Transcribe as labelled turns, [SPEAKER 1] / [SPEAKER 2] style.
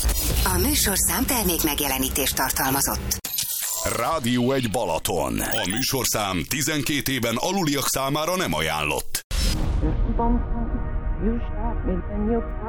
[SPEAKER 1] A műsorszám termék megjelenítést tartalmazott.
[SPEAKER 2] Rádió 1 Balaton. A műsorszám 12 éven aluliak számára nem ajánlott.